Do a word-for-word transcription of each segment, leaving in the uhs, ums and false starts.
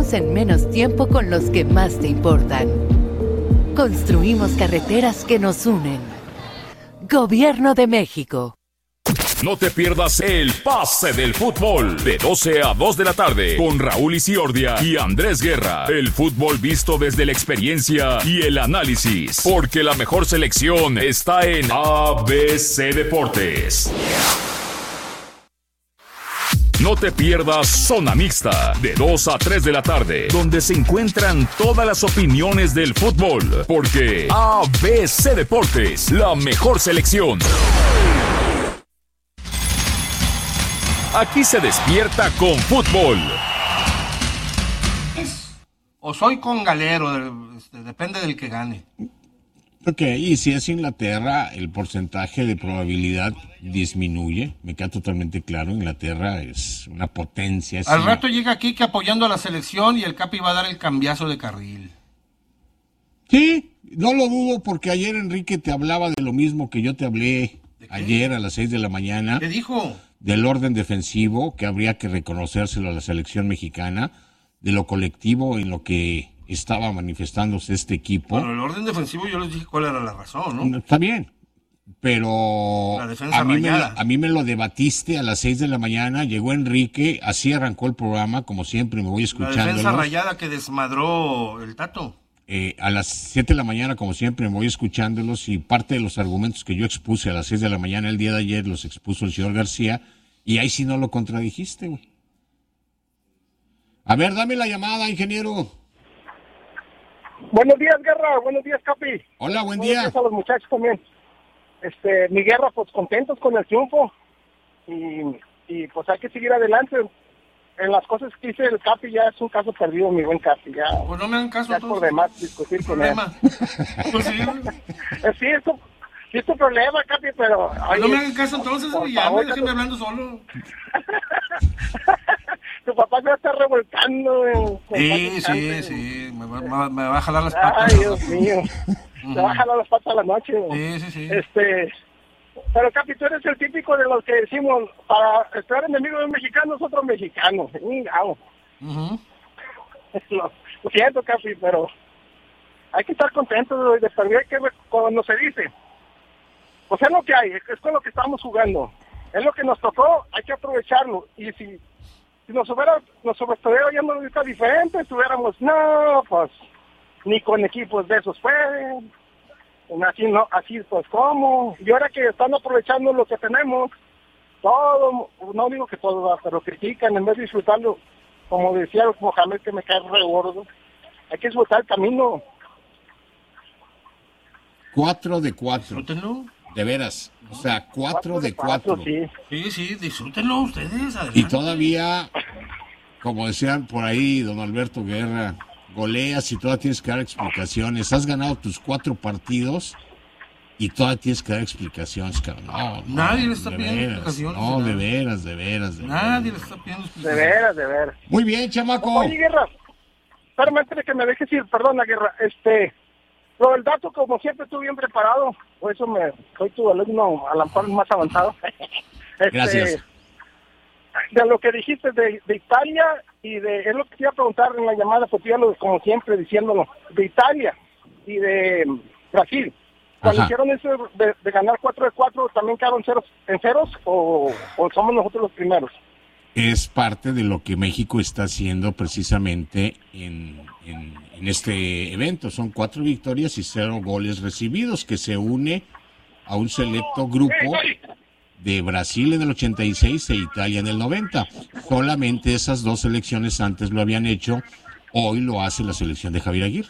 Conectamos en menos tiempo con los que más te importan. Construimos carreteras que nos unen. Gobierno de México. No te pierdas el Pase del Fútbol de doce a dos de la tarde con Raúl Isiordia y Andrés Guerra. El fútbol visto desde la experiencia y el análisis, porque la mejor selección está en A B C Deportes. No te pierdas Zona Mixta de dos a tres de la tarde, donde se encuentran todas las opiniones del fútbol, porque A B C Deportes, la mejor selección. Aquí se despierta con fútbol. O soy congalero, este, depende del que gane. Ok, y si es Inglaterra, el porcentaje de probabilidad disminuye. Me queda totalmente claro, Inglaterra es una potencia. Es Al una... rato llega Kike apoyando a la selección y el Capi va a dar el cambiazo de carril. Sí, no lo dudo, porque ayer Enrique te hablaba de lo mismo que yo te hablé ayer a las seis de la mañana. ¿Qué dijo? Del orden defensivo, que habría que reconocérselo a la selección mexicana, de lo colectivo en lo que estaba manifestándose este equipo. Bueno, el orden defensivo yo les dije cuál era la razón, ¿no? Está bien, pero La defensa a mí, me, rayada. a mí me lo debatiste a las seis de la mañana, llegó Enrique, así arrancó el programa, como siempre me voy La escuchando. defensa rayada que desmadró el Tato. Eh, a las siete de la mañana, como siempre, me voy escuchándolos, y parte de los argumentos que yo expuse a las seis de la mañana el día de ayer los expuso el señor García, y ahí sí no lo contradijiste, güey. A ver, dame la llamada, ingeniero. Buenos días, Guerra. Buenos días, Capi. Hola, buen Buenos día. días a los muchachos también. Este, mi Guerra, pues contentos con el triunfo, y, y pues hay que seguir adelante. En las cosas que dice el Capi ya es un caso perdido, mi buen Capi. Ya, pues no me hagan caso. Ya es por demás discutir con él. Pues sí, sí, es tu, sí es tu problema, Capi, pero... Pues oye, no me hagan caso entonces, por ya favor, me déjenme hablando solo. Tu papá se va a estar revolcando. En, Sí, sí, sí, me va, me, va, me va a jalar las patas. Ay, Dios mío, se va a jalar las patas a la noche. Sí, sí, sí. Este... Pero, Capi, tú eres el típico de los que decimos, para esperar enemigos de un mexicano es otro mexicano. Chingao. Uh-huh. Lo, lo siento, Capi, pero hay que estar contentos de perder, que cuando se dice. Pues es lo que hay, es con lo que estamos jugando. Es lo que nos tocó, hay que aprovecharlo. Y si, si nos hubiera, nos estuviera yendo ahorita diferente, estuviéramos, no, pues, ni con equipos de esos pueden. Así no, así pues como, y ahora que están aprovechando lo que tenemos, todo, no digo que todo, pero critican en vez de disfrutarlo, como decía Mohamed, que me cae re gordo, hay que disfrutar el camino. Cuatro de cuatro. Disfrútenlo. De veras, o sea, cuatro, cuatro de cuatro. cuatro. Sí, sí, sí, disfrútenlo ustedes. Adelante. Y todavía, como decían por ahí, don Alberto Guerra, goleas y todavía tienes que dar explicaciones. Has ganado tus cuatro partidos y todavía tienes que dar explicaciones, cabrón. No, no, nadie le está de pidiendo veras, explicaciones. No, de veras, de veras. De nadie veras. le está pidiendo de explicaciones. veras, de veras. Muy bien, chamaco. Oye, Guerra, espérame antes de que me dejes ir, perdona, Guerra, este, lo del dato, como siempre, estuve bien preparado, por eso me, soy tu alumno a la par más avanzado. Este, Gracias. De lo que dijiste de, de Italia y de, es lo que te iba a preguntar en la llamada, pues ya lo, como siempre, diciéndolo, de Italia y de Brasil. Cuando Ajá. hicieron eso de, de ganar cuatro de cuatro, ¿también quedaron ceros, en ceros o, o somos nosotros los primeros? Es parte de lo que México está haciendo precisamente en, en, en este evento. Son cuatro victorias y cero goles recibidos, que se une a un selecto grupo de Brasil en el ochenta y seis e Italia en el noventa. Solamente esas dos selecciones antes lo habían hecho, hoy lo hace la selección de Javier Aguirre.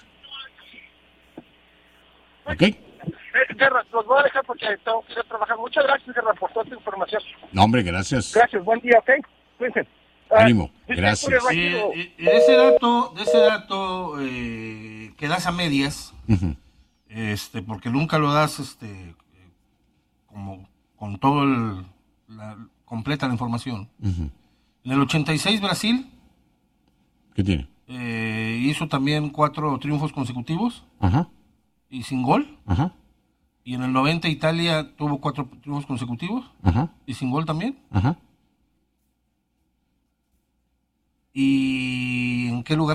¿Ok? Eh, Guerra, los voy a dejar porque tengo que ir a trabajar. Muchas gracias, Guerra, por toda esta información. No, hombre, gracias. Gracias, buen día, ¿ok? Cuídense. Ánimo, Ah, gracias. Eh, eh, de ese dato, de ese dato eh, que das a medias, Uh-huh. este, porque nunca lo das, este, eh, como con todo el, la, completa la información. Uh-huh. En el ochenta y seis Brasil ¿Qué tiene? eh, hizo también cuatro triunfos consecutivos Ajá, y sin gol. ajá, Y en el noventa Italia tuvo cuatro triunfos consecutivos ajá, y sin gol también. ajá. ¿Y en qué lugar